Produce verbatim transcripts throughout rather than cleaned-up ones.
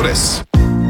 Notice.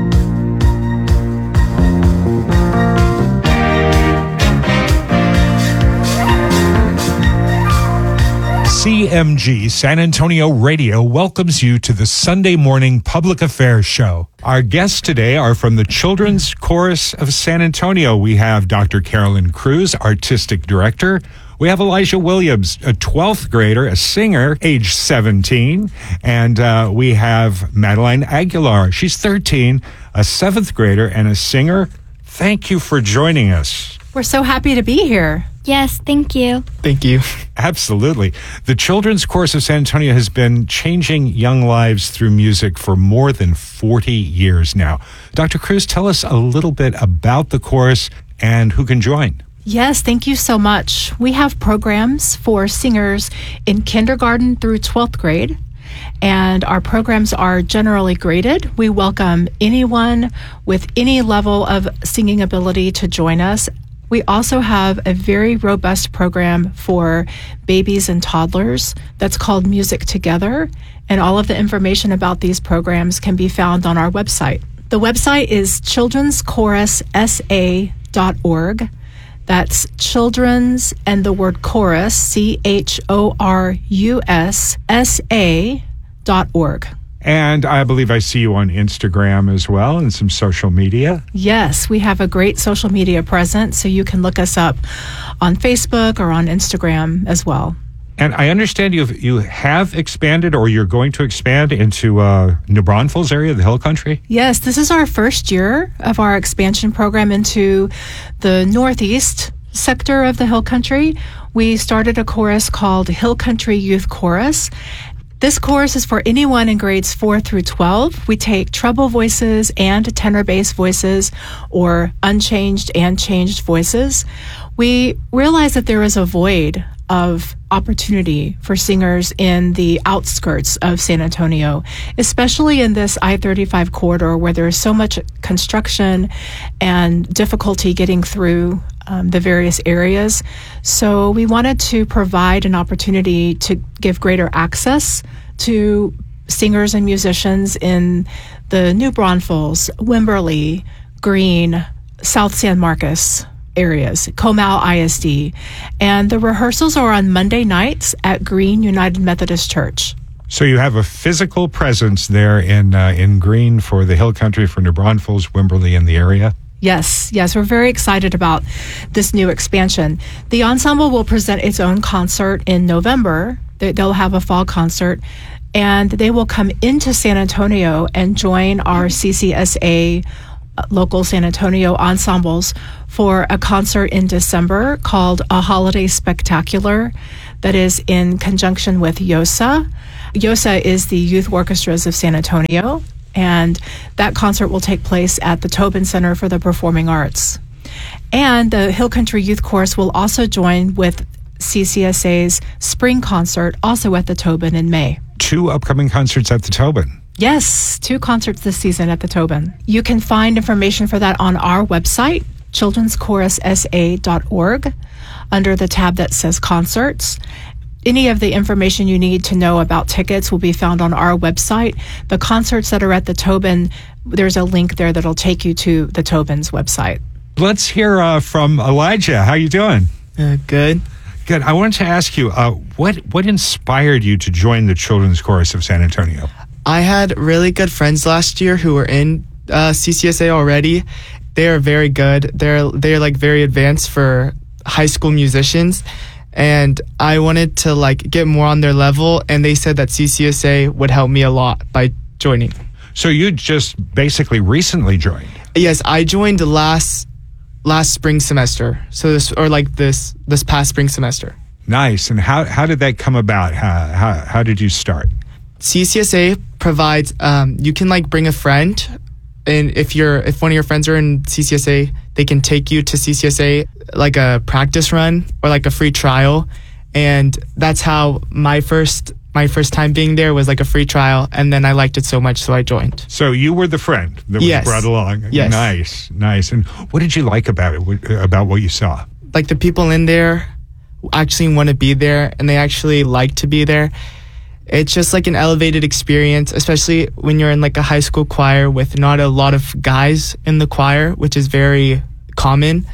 C M G San Antonio Radio welcomes you to the Sunday Morning Public Affairs Show. Our guests today are from the Children's Chorus of San Antonio. We have Doctor Carolyn Cruz, Artistic Director. We have Elijah Williams, a twelfth grader, a singer, age seventeen. And uh, we have Madeline Aguilar. She's thirteen, a seventh grader and a singer. Thank you for joining us. We're so happy to be here. Yes, thank you. Thank you. Absolutely. The Children's Chorus of San Antonio has been changing young lives through music for more than forty years now. Doctor Cruz, tell us a little bit about the chorus and who can join. Yes, thank you so much. We have programs for singers in kindergarten through twelfth grade, and our programs are generally graded. We welcome anyone with any level of singing ability to join us. We also have a very robust program for babies and toddlers that's called Music Together, and all of the information about these programs can be found on our website. The website is children's chorus s a dot org. That's children's and the word chorus, C H O R U S, S A dot org. And I believe I see you on Instagram as well and some social media. Yes, we have a great social media presence, so you can look us up on Facebook or on Instagram as well. And I understand you you have expanded, or you're going to expand into uh, New Braunfels area, the Hill Country? Yes, this is our first year of our expansion program into the northeast sector of the Hill Country. We started a chorus called Hill Country Youth Chorus. This chorus is for anyone in grades four through twelve. We take treble voices and tenor bass voices, or unchanged and changed voices. We realize that there is a void of opportunity for singers in the outskirts of San Antonio, especially in this I thirty-five corridor where there is so much construction and difficulty getting through um, the various areas. So we wanted to provide an opportunity to give greater access to singers and musicians in the New Braunfels, Wimberley, Green, South San Marcos areas, Comal I S D. And the rehearsals are on Monday nights at Green United Methodist Church. So you have a physical presence there in uh, in Green for the Hill Country, for New Braunfels, Wimberley, in the area? Yes, yes, we're very excited about this new expansion. The ensemble will present its own concert in November. They'll have a fall concert, and they will come into San Antonio and join our C C S A local San Antonio ensembles for a concert in December called A Holiday Spectacular that is in conjunction with YOSA. YOSA is the Youth Orchestras of San Antonio, and that concert will take place at the Tobin Center for the Performing Arts. And the Hill Country Youth Chorus will also join with C C S A's spring concert, also at the Tobin in May. Two upcoming concerts at the Tobin. Yes, two concerts this season at the Tobin. You can find information for that on our website, children's chorus s a dot org, under the tab that says concerts. Any of the information you need to know about tickets will be found on our website. The concerts that are at the Tobin, there's a link there that'll take you to the Tobin's website. Let's hear uh, from Elijah. How you doing? Uh, good. Good. I wanted to ask you, uh, what what inspired you to join the Children's Chorus of San Antonio? I had really good friends last year who were in uh, C C S A already. They are very good. They're they're like very advanced for high school musicians, and I wanted to like get more on their level. And they said that C C S A would help me a lot by joining. So you just basically recently joined? Yes, I joined last last spring semester. So this or like this this past spring semester. Nice. And how how did that come about? How how, how did you start? C C S A provides, um, you can like bring a friend, and if you're, if one of your friends are in C C S A, they can take you to C C S A, like a practice run or like a free trial. And that's how my first, my first time being there was like a free trial. And then I liked it so much, so I joined. So you were the friend that was yes. brought along. Yes. Nice, nice. And what did you like about it, about what you saw? Like the people in there actually want to be there, and they actually like to be there. It's just like an elevated experience, especially when you're in like a high school choir with not a lot of guys in the choir, which is very common.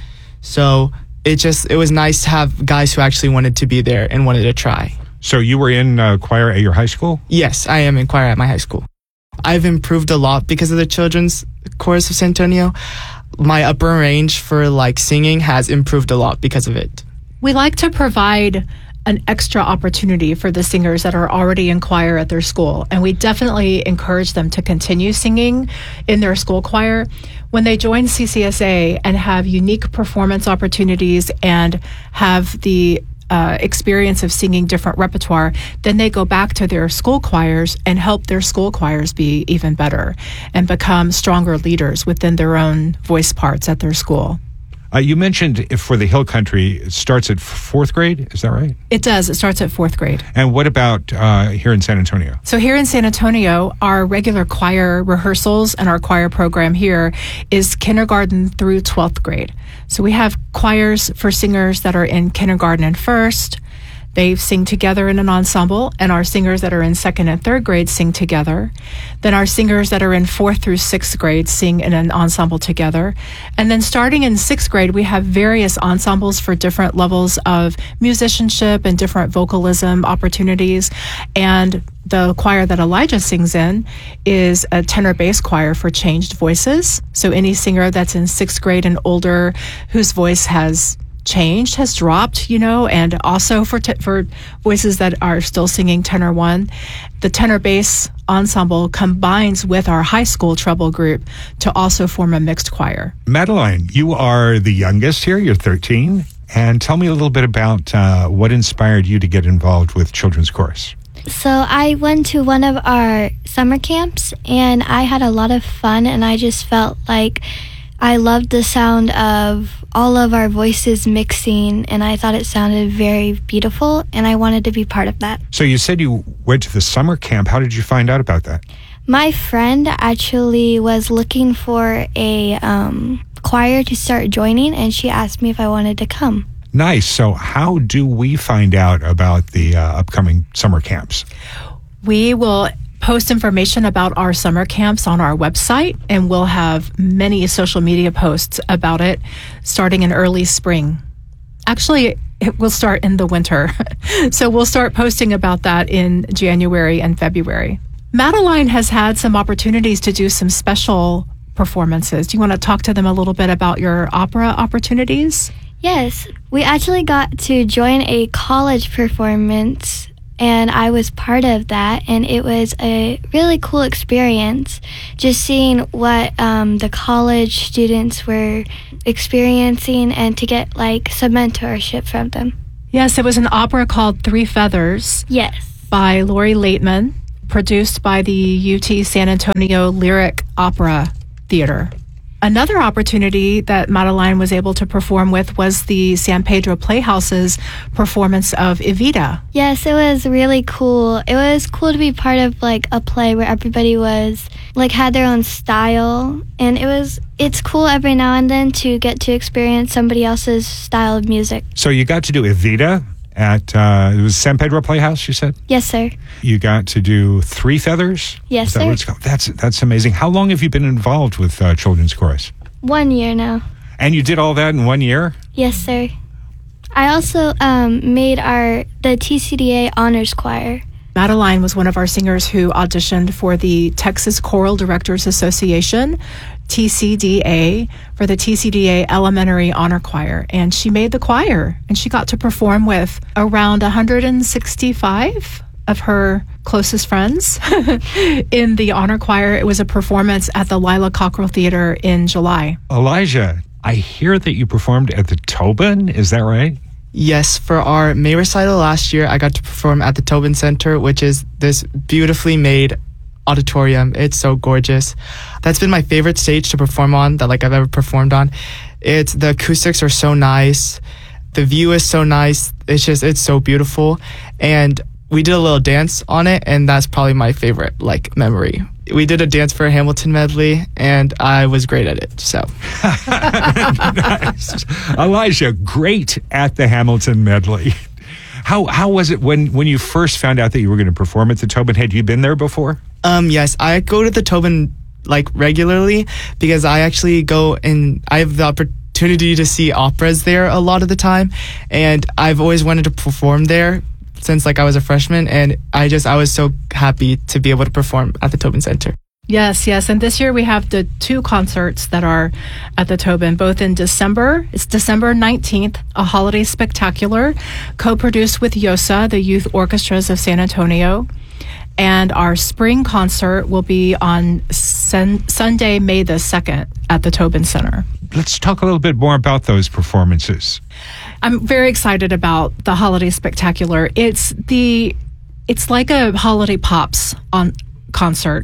So it just, it was nice to have guys who actually wanted to be there and wanted to try. So you were in uh, choir at your high school? Yes, I am in choir at my high school. I've improved a lot because of the Children's Chorus of San Antonio. My upper range for like singing has improved a lot because of it. We like to provide an extra opportunity for the singers that are already in choir at their school. And we definitely encourage them to continue singing in their school choir. When they join C C S A and have unique performance opportunities and have the uh, experience of singing different repertoire, then they go back to their school choirs and help their school choirs be even better and become stronger leaders within their own voice parts at their school. Uh, you mentioned if for the Hill Country, it starts at fourth grade. Is that right? It does. It starts at fourth grade. And what about uh, here in San Antonio? So here in San Antonio, our regular choir rehearsals and our choir program here is kindergarten through twelfth grade. So we have choirs for singers that are in kindergarten and first. They sing together in an ensemble, and our singers that are in second and third grade sing together. Then our singers that are in fourth through sixth grade sing in an ensemble together. And then starting in sixth grade, we have various ensembles for different levels of musicianship and different vocalism opportunities. And the choir that Elijah sings in is a tenor bass choir for changed voices. So any singer that's in sixth grade and older whose voice has changed, has dropped, you know, and also for t- for voices that are still singing tenor one, the tenor bass ensemble combines with our high school treble group to also form a mixed choir. Madeline, you are the youngest here. You're thirteen. And tell me a little bit about uh, what inspired you to get involved with Children's Chorus. So I went to one of our summer camps, and I had a lot of fun, and I just felt like I loved the sound of all of our voices mixing, and I thought it sounded very beautiful, and I wanted to be part of that. So you said you went to the summer camp. How did you find out about that? My friend actually was looking for a um, choir to start joining, and she asked me if I wanted to come. Nice. So how do we find out about the uh, upcoming summer camps? We will post information about our summer camps on our website, and we'll have many social media posts about it starting in early spring. Actually, it will start in the winter. So we'll start posting about that in January and February. Madeline has had some opportunities to do some special performances. Do you want to talk to them a little bit about your opera opportunities? Yes, we actually got to join a college performance, and I was part of that, and it was a really cool experience just seeing what um, the college students were experiencing and to get like some mentorship from them. Yes, it was an opera called Three Feathers. Yes. By Lori Laitman, produced by the U T San Antonio Lyric Opera Theater. Another opportunity that Madeline was able to perform with was the San Pedro Playhouse's performance of Evita. Yes, it was really cool. It was cool to be part of like a play where everybody was like had their own style, and it was it's cool every now and then to get to experience somebody else's style of music. So you got to do Evita at uh, it was San Pedro Playhouse, you said? Yes, sir. You got to do Three Feathers? Yes, Is that sir. what it's called? That's that's amazing. How long have you been involved with uh, Children's Chorus? One year now. And you did all that in one year? Yes, sir. I also um, made our the T C D A Honors Choir. Madeline was one of our singers who auditioned for the Texas Choral Directors Association, T C D A, for the T C D A Elementary Honor Choir. And she made the choir, and she got to perform with around one hundred sixty-five of her closest friends in the honor choir. It was a performance at the Lila Cockrell Theater in July. Elijah, I hear that you performed at the Tobin. Is that right? Yes, for our May recital last year, I got to perform at the Tobin Center, which is this beautifully made auditorium. It's so gorgeous. That's been my favorite stage to perform on that like I've ever performed on. It's the acoustics are so nice. The view is so nice. It's just it's so beautiful. And we did a little dance on it, and that's probably my favorite like memory. We did a dance for a Hamilton medley, and I was great at it. So, Nice. Elijah, great at the Hamilton medley. How how was it when, when you first found out that you were going to perform at the Tobin? Had you been there before? Um, yes, I go to the Tobin like regularly because I actually go and I have the opportunity to see operas there a lot of the time, and I've always wanted to perform there since like I was a freshman, and I just I was so happy to be able to perform at the Tobin Center. Yes, yes. And this year we have the two concerts that are at the Tobin, both in December. It's December nineteenth, a holiday spectacular, co-produced with YOSA, the Youth Orchestras of San Antonio. And our spring concert will be on sun- Sunday, May the second at the Tobin Center. Let's talk a little bit more about those performances. I'm very excited about the holiday spectacular. It's the, it's like a holiday pops on concert.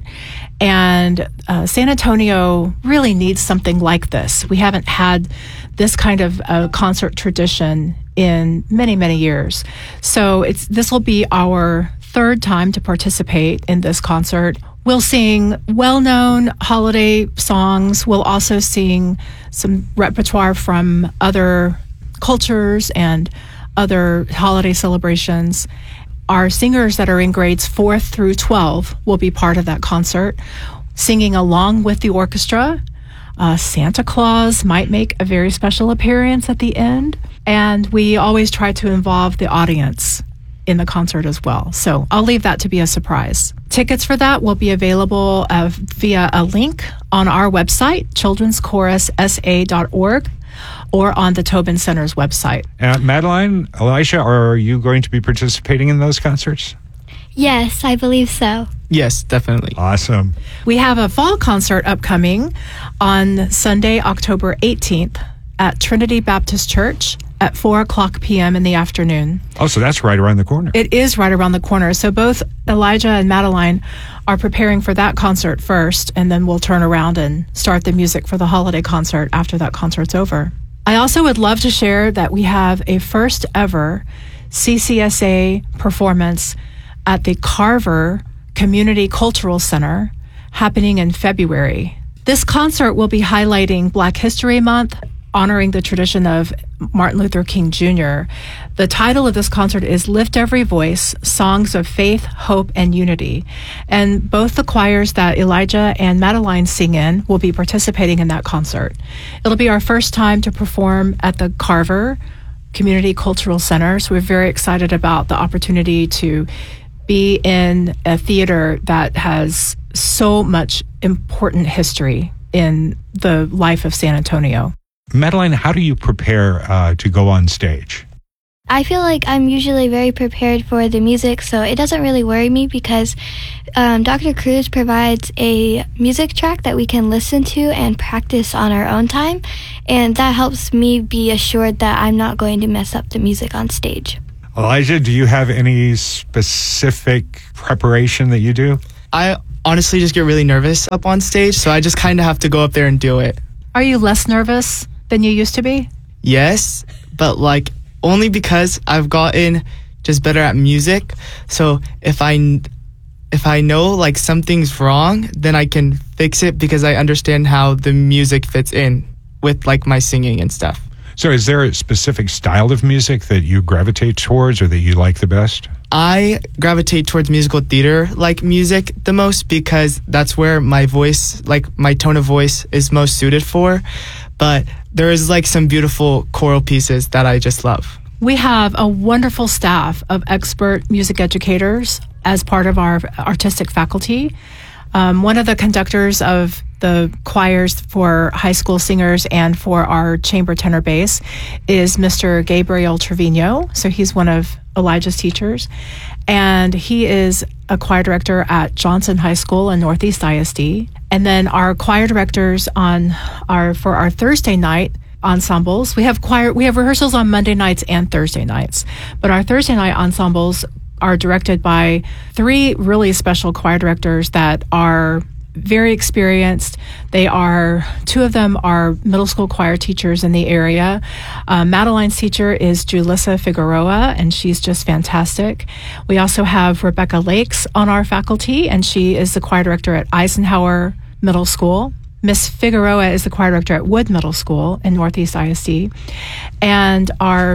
And uh, San Antonio really needs something like this. We haven't had this kind of uh, concert tradition in many, many years. So it's this will be our third time to participate in this concert. We'll sing well-known holiday songs. We'll also sing some repertoire from other cultures and other holiday celebrations. Our singers that are in grades four through twelve will be part of that concert, singing along with the orchestra. Uh, Santa Claus might make a very special appearance at the end, and we always try to involve the audience in the concert as well. So I'll leave that to be a surprise. Tickets for that will be available uh, via a link on our website, children's chorus s a dot org, or on the Tobin Center's website. Uh, Madeline, Elijah, are you going to be participating in those concerts? Yes, I believe so. Yes, definitely. Awesome. We have a fall concert upcoming on Sunday, October eighteenth at Trinity Baptist Church at four o'clock p.m. in the afternoon. Oh, so that's right around the corner. It is right around the corner. So both Elijah and Madeline are preparing for that concert first, and then we'll turn around and start the music for the holiday concert after that concert's over. I also would love to share that we have a first ever C C S A performance at the Carver Community Cultural Center happening in February. This concert will be highlighting Black History Month, honoring the tradition of Martin Luther King Junior The title of this concert is Lift Every Voice, Songs of Faith, Hope, and Unity. And both the choirs that Elijah and Madeline sing in will be participating in that concert. It'll be our first time to perform at the Carver Community Cultural Center, so we're very excited about the opportunity to be in a theater that has so much important history in the life of San Antonio. Madeline, how do you prepare uh, to go on stage? I feel like I'm usually very prepared for the music, so it doesn't really worry me because um, Doctor Cruz provides a music track that we can listen to and practice on our own time, and that helps me be assured that I'm not going to mess up the music on stage. Elijah, do you have any specific preparation that you do? I honestly just get really nervous up on stage, so I just kind of have to go up there and do it. Are you less nervous than you used to be? Yes, but like only because I've gotten just better at music. So if I if I know like something's wrong, then I can fix it because I understand how the music fits in with like my singing and stuff. So is there a specific style of music that you gravitate towards or that you like the best? I gravitate towards musical theater like music the most because that's where my voice, like my tone of voice is most suited for. But there is like some beautiful choral pieces that I just love. We have a wonderful staff of expert music educators as part of our artistic faculty. Um, one of the conductors of the choirs for high school singers and for our chamber tenor bass is Mister Gabriel Trevino. So he's one of Elijah's teachers. And he is a choir director at Johnson High School in Northeast I S D. And then our choir directors on our for our Thursday night ensembles, we have choir we have rehearsals on Monday nights and Thursday nights. But our Thursday night ensembles are directed by three really special choir directors that are very experienced. They are, two of them are middle school choir teachers in the area. Uh, Madeline's teacher is Julissa Figueroa, and she's just fantastic. We also have Rebecca Lakes on our faculty, and she is the choir director at Eisenhower Middle School. Miss Figueroa is the choir director at Wood Middle School in Northeast I S D. And our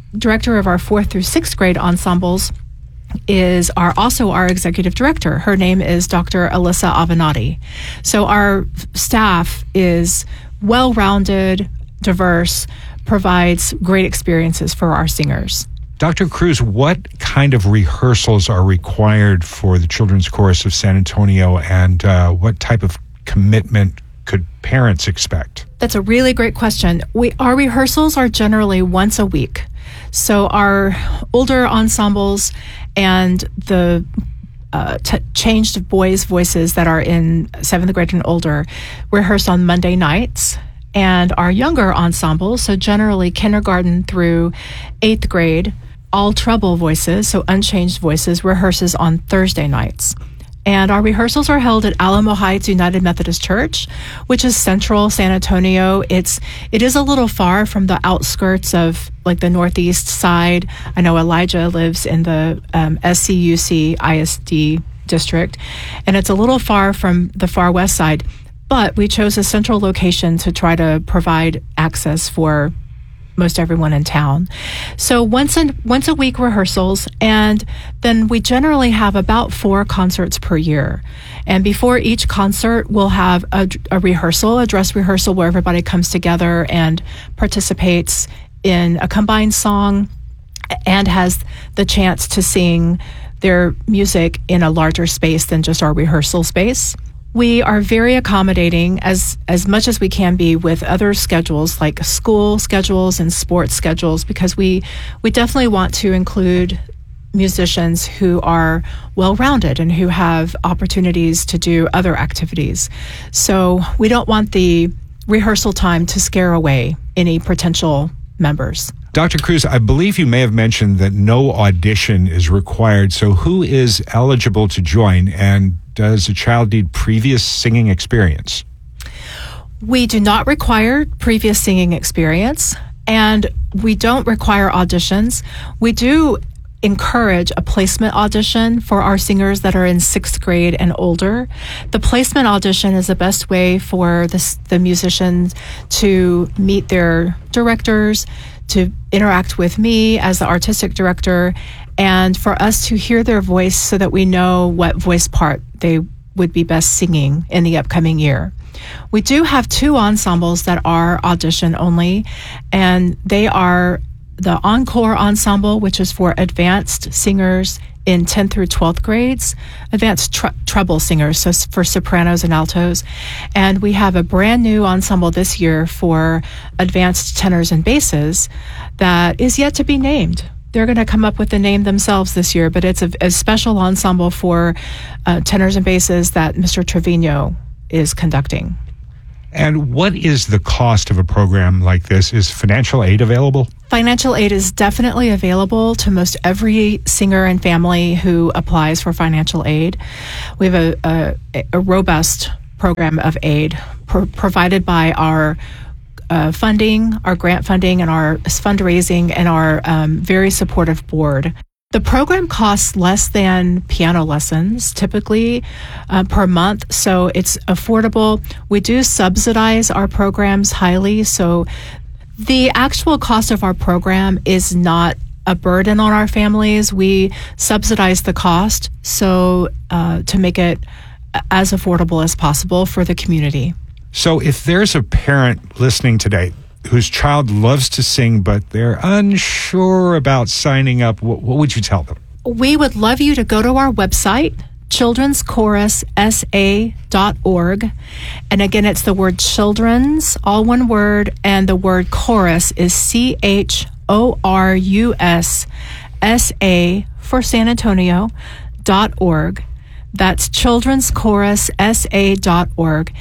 director of our fourth through sixth grade ensembles is our also our executive director. Her name is Doctor Alyssa Avenatti. So our staff is well-rounded, diverse, provides great experiences for our singers. Doctor Cruz, what kind of rehearsals are required for the Children's Chorus of San Antonio, and uh, what type of commitment could parents expect? That's a really great question. We our rehearsals are generally once a week. So our older ensembles and the uh, t- changed boys' voices that are in seventh grade and older rehearse on Monday nights. And our younger ensembles, so generally kindergarten through eighth grade, all treble voices, so unchanged voices, rehearses on Thursday nights. And our rehearsals are held at Alamo Heights United Methodist Church, which is central San Antonio. It's it is a little far from the outskirts of like the northeast side. I know Elijah lives in the um, S C U C I S D district, and it's a little far from the far west side. But we chose a central location to try to provide access for most everyone in town. So once a, once a week rehearsals, and then we generally have about four concerts per year. And before each concert, we'll have a, a rehearsal, a dress rehearsal, where everybody comes together and participates in a combined song and has the chance to sing their music in a larger space than just our rehearsal space. We are very accommodating as, as much as we can be with other schedules like school schedules and sports schedules, because we, we definitely want to include musicians who are well-rounded and who have opportunities to do other activities. So we don't want the rehearsal time to scare away any potential members. Doctor Cruz, I believe you may have mentioned that no audition is required. So who is eligible to join, and does a child need previous singing experience? We do not require previous singing experience, and we don't require auditions. We do encourage a placement audition for our singers that are in sixth grade and older. The placement audition is the best way for the, the musicians to meet their directors, to interact with me as the artistic director, and for us to hear their voice so that we know what voice part they would be best singing in the upcoming year. We do have two ensembles that are audition only, and they are the Encore Ensemble, which is for advanced singers in tenth through twelfth grades, advanced tr- treble singers, so for sopranos and altos. And we have a brand new ensemble this year for advanced tenors and basses that is yet to be named. They're going to come up with the name themselves this year, but it's a, a special ensemble for uh, tenors and basses that Mister Trevino is conducting. And what is the cost of a program like this? Is financial aid available? Financial aid is definitely available to most every singer and family who applies for financial aid. We have a, a, a robust program of aid pro- provided by our uh, funding, our grant funding, and our fundraising, and our um, very supportive board. The program costs less than piano lessons, typically uh, per month, so it's affordable. We do subsidize our programs highly, so the actual cost of our program is not a burden on our families. We subsidize the cost so uh, to make it as affordable as possible for the community. So if there's a parent listening today whose child loves to sing, but they're unsure about signing up, what, what would you tell them? We would love you to go to our website, children's chorus s a dot org. And again, it's the word children's, all one word, and the word chorus is C H O R U S S A for San Antonio, dot org. That's children's chorus s a dot org.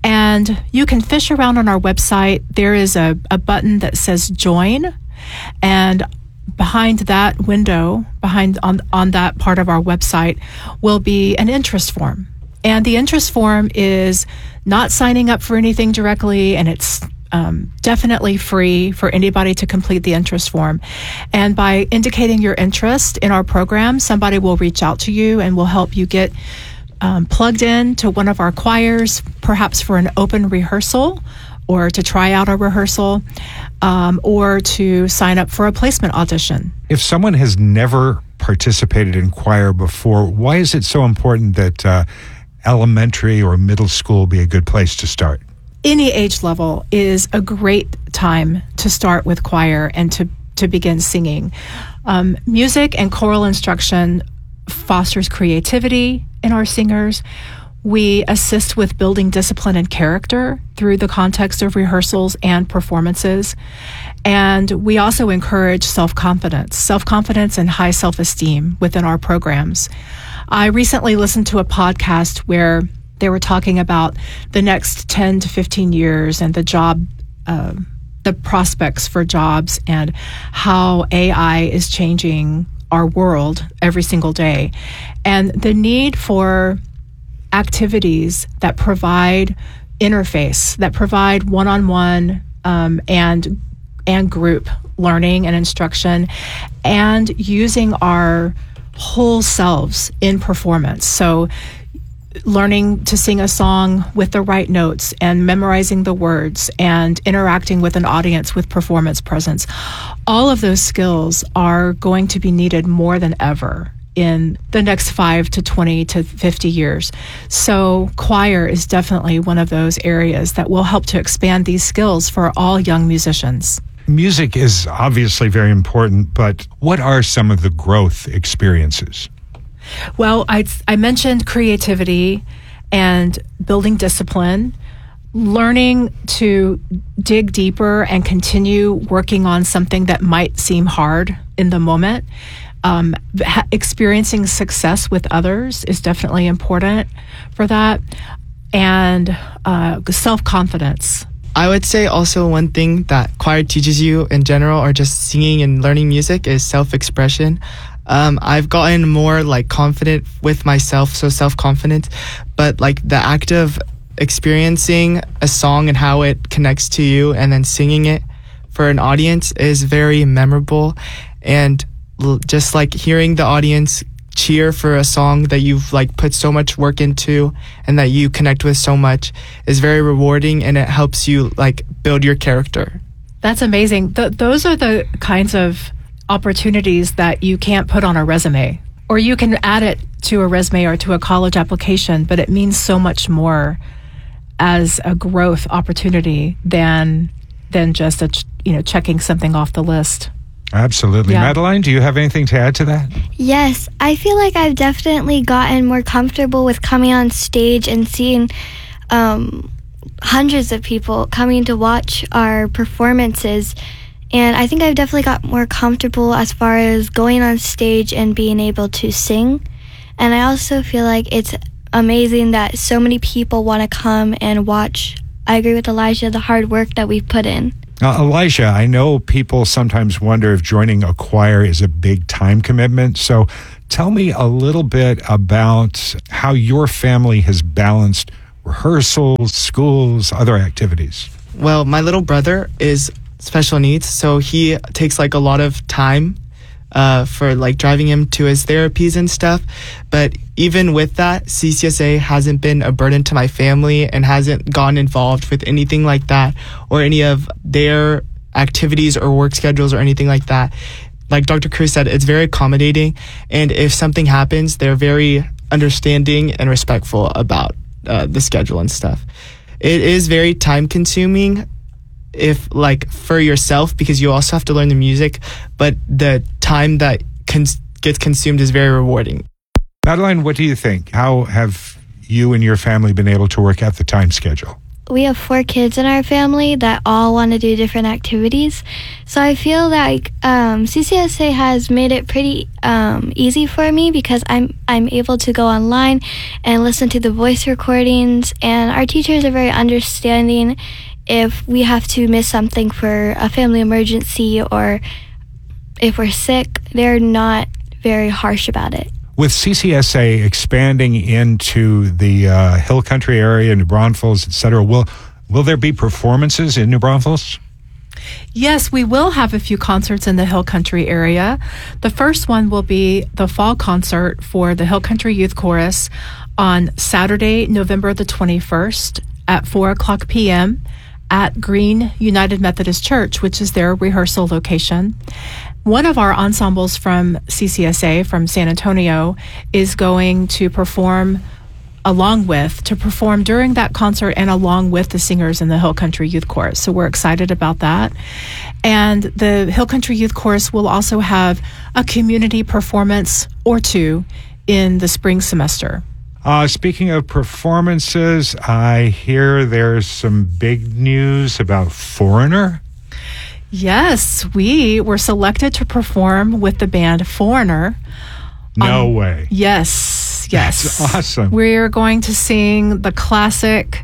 And you can fish around on our website. There is a, a button that says join, and behind that window, behind on, on that part of our website, will be an interest form. And the interest form is not signing up for anything directly, and it's um, definitely free for anybody to complete the interest form. And by indicating your interest in our program, somebody will reach out to you and will help you get um, plugged in to one of our choirs, perhaps for an open rehearsal or to try out a rehearsal, um, or to sign up for a placement audition. If someone has never participated in choir before, why is it so important that uh, elementary or middle school be a good place to start? Any age level is a great time to start with choir and to, to begin singing. Um, music and choral instruction fosters creativity in our singers. We assist with building discipline and character through the context of rehearsals and performances. And we also encourage self-confidence, self-confidence and high self-esteem within our programs. I recently listened to a podcast where they were talking about the next ten to fifteen years and the job, uh, the prospects for jobs and how A I is changing our world every single day. And the need for activities that provide interface, that provide one-on-one um, and and group learning and instruction, and using our whole selves in performance. So learning to sing a song with the right notes and memorizing the words and interacting with an audience with performance presence. All of those skills are going to be needed more than ever in the next five to twenty to fifty years. So choir is definitely one of those areas that will help to expand these skills for all young musicians. Music is obviously very important, but what are some of the growth experiences? Well, I, I mentioned creativity and building discipline, learning to dig deeper and continue working on something that might seem hard in the moment. Um, ha- experiencing success with others is definitely important for that. And uh, self-confidence. I would say also one thing that choir teaches you in general, or just singing and learning music, is self-expression. Um, I've gotten more like confident with myself, so self-confidence, but like the act of experiencing a song and how it connects to you and then singing it for an audience is very memorable. And l- just like hearing the audience cheer for a song that you've like put so much work into and that you connect with so much is very rewarding, and it helps you like build your character. That's amazing. Th- those are the kinds of opportunities that you can't put on a resume, or you can add it to a resume or to a college application, but it means so much more as a growth opportunity than than just a ch- you know checking something off the list. Absolutely. Yeah. Madeline, do you have anything to add to that? Yes, I feel like I've definitely gotten more comfortable with coming on stage and seeing um, hundreds of people coming to watch our performances. And I think I've definitely got more comfortable as far as going on stage and being able to sing. And I also feel like it's amazing that so many people want to come and watch. I agree with Elijah, the hard work that we've put in. Now, Elijah, I know people sometimes wonder if joining a choir is a big time commitment. So tell me a little bit about how your family has balanced rehearsals, schools, other activities. Well, my little brother is special needs, so he takes like a lot of time uh, for like driving him to his therapies and stuff. But even with that, C C S A hasn't been a burden to my family and hasn't gotten involved with anything like that or any of their activities or work schedules or anything like that. Like Doctor Cruz said, it's very accommodating, and if something happens, they're very understanding and respectful about uh, the schedule and stuff. It is very time consuming if like for yourself, because you also have to learn the music, but the time that cons- gets consumed is very rewarding. Madeline, what do you think? How have you and your family been able to work out the time schedule? We have four kids in our family that all want to do different activities. So I feel like um, C C S A has made it pretty um, easy for me because I'm I'm able to go online and listen to the voice recordings, and our teachers are very understanding if we have to miss something for a family emergency or if we're sick. They're not very harsh about it. With C C S A expanding into the uh, Hill Country area, New Braunfels, et cetera, will, will there be performances in New Braunfels? Yes, we will have a few concerts in the Hill Country area. The first one will be the fall concert for the Hill Country Youth Chorus on Saturday, November the twenty-first at four o'clock p.m. at Green United Methodist Church, which is their rehearsal location. One of our ensembles from C C S A, from San Antonio, is going to perform along with, to perform during that concert and along with the singers in the Hill Country Youth Chorus. So we're excited about that. And the Hill Country Youth Chorus will also have a community performance or two in the spring semester. Uh, speaking of performances, I hear there's some big news about Foreigner. Yes, we were selected to perform with the band Foreigner. No um, way. Yes, yes. That's awesome. We're going to sing the classic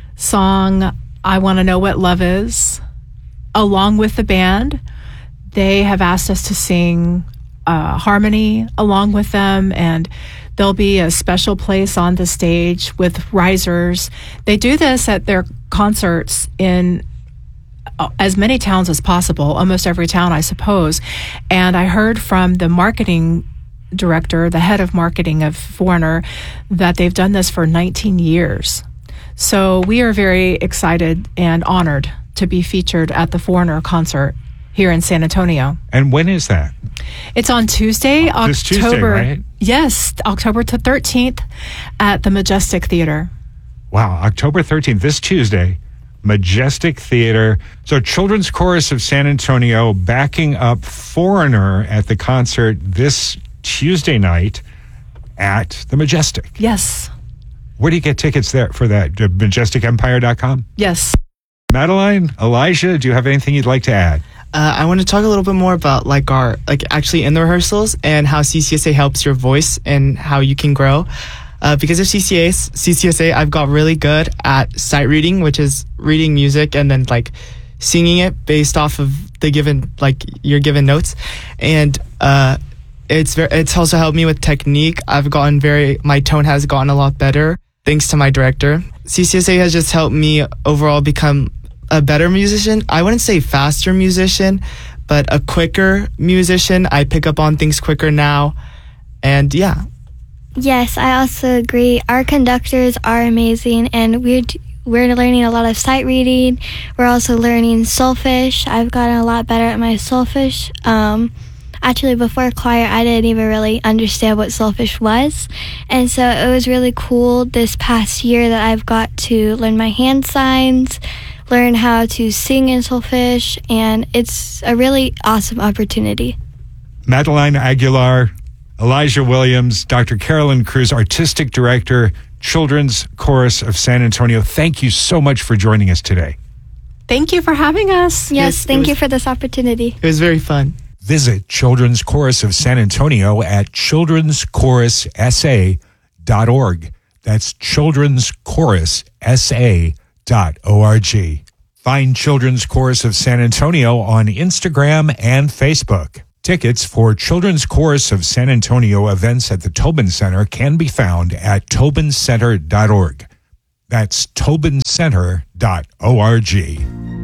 song, I Want to Know What Love Is, along with the band. They have asked us to sing uh, harmony along with them, and there'll be a special place on the stage with risers. They do this at their concerts in as many towns as possible, almost every town, I suppose. And I heard from the marketing director, the head of marketing of Foreigner, that they've done this for nineteen years. So we are very excited and honored to be featured at the Foreigner concert here in San Antonio. And when is that? It's on Tuesday, This October. Tuesday, right? Yes, October thirteenth at the Majestic Theater. Wow, October thirteenth, this Tuesday, Majestic Theater. So Children's Chorus of San Antonio backing up Foreigner at the concert this Tuesday night at the Majestic. Yes. Where do you get tickets there for that? majestic empire dot com? Yes. Madeline, Elijah, do you have anything you'd like to add? Uh, I want to talk a little bit more about like our like actually in the rehearsals and how C C S A helps your voice and how you can grow. Uh, because of C C S A, C C S A, I've got really good at sight reading, which is reading music and then like singing it based off of the given like your given notes, and uh, it's very it's also helped me with technique. I've gotten very my tone has gotten a lot better thanks to my director. C C S A has just helped me overall become a better musician. I wouldn't say faster musician, but a quicker musician. I pick up on things quicker now. And yeah. Yes, I also agree. Our conductors are amazing, and we're we're learning a lot of sight reading. We're also learning solfege. I've gotten a lot better at my solfege. Um, actually, before choir, I didn't even really understand what solfege was, and so it was really cool this past year that I've got to learn my hand signs, learn how to sing in solfege, and it's a really awesome opportunity. Madeline Aguilar, Elijah Williams, Doctor Carolyn Cruz, Artistic Director, Children's Chorus of San Antonio. Thank you so much for joining us today. Thank you for having us. Yes, Yes, it thank was- you for this opportunity. It was very fun. Visit Children's Chorus of San Antonio at children's chorus s a dot org. That's children's chorus s a dot org. Find Children's Chorus of San Antonio on Instagram and Facebook. Tickets for Children's Chorus of San Antonio events at the Tobin Center can be found at tobin center dot org. That's tobin center dot org.